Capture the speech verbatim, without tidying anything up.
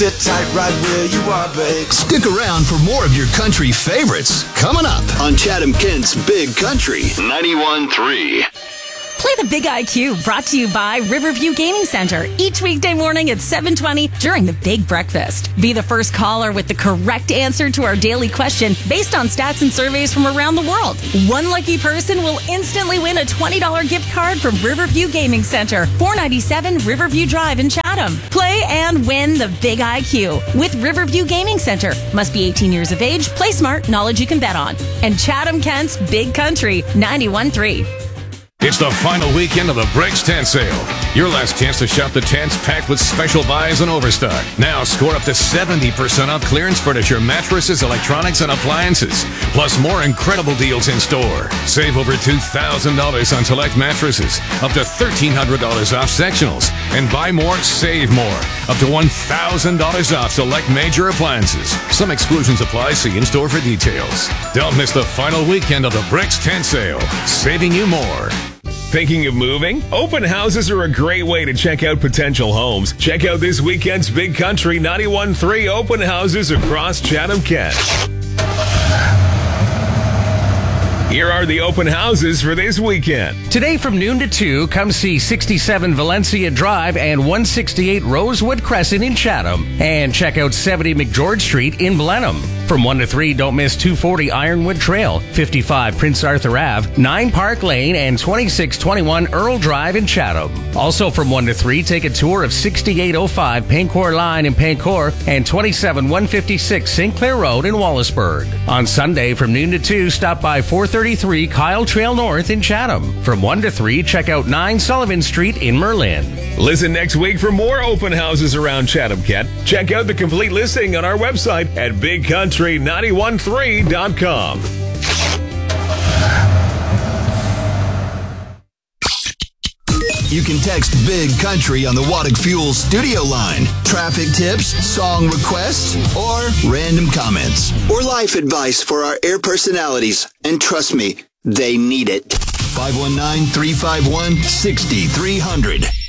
Sit tight right where you are, babe. Stick around for more of your country favorites coming up on Chatham Kent's Big Country ninety-one point three. Play the Big I Q, brought to you by Riverview Gaming Center, each weekday morning at seven twenty during the Big Breakfast. Be the first caller with the correct answer to our daily question based on stats and surveys from around the world. One lucky person will instantly win a twenty dollars gift card from Riverview Gaming Center, four ninety-seven Riverview Drive in Chatham. Play and win the Big I Q with Riverview Gaming Center. Must be eighteen years of age, play smart, knowledge you can bet on. And Chatham Kent's Big Country ninety-one point three. It's the final weekend of the Breaks Tent Sale. Your last chance to shop the tents packed with special buys and overstock. Now score up to seventy percent off clearance furniture, mattresses, electronics, and appliances. Plus more incredible deals in store. Save over two thousand dollars on select mattresses. Up to one thousand three hundred dollars off sectionals. And buy more, save more. Up to one thousand dollars off select major appliances. Some exclusions apply. See in store for details. Don't miss the final weekend of the Breaks Tent Sale. Saving you more. Thinking of moving? Open houses are a great way to check out potential homes. Check out this weekend's Big Country ninety-one point three open houses across Chatham Kent. Here are the open houses for this weekend. Today from noon to two, come see sixty-seven Valencia Drive and one sixty-eight Rosewood Crescent in Chatham. And check out seventy McGeorge Street in Blenheim. From one to three, don't miss two forty Ironwood Trail, fifty-five Prince Arthur Avenue, nine Park Lane, and twenty-six twenty-one Earl Drive in Chatham. Also from one to three, take a tour of sixty-eight oh five Paincourt Line in Paincourt and twenty-seven one fifty-six Saint Clair Road in Wallaceburg. On Sunday from noon to two, stop by four thirty-three Kyle Trail North in Chatham. From one to three, check out nine Sullivan Street in Merlin. Listen next week for more open houses around Chatham Kent. Check out the complete listing on our website at big country ninety-one point three dot com. You can text Big Country on the Waddick Fuel studio line. Traffic tips, song requests, or random comments. Or life advice for our air personalities. And trust me, they need it. five one nine, three five one, six three zero zero.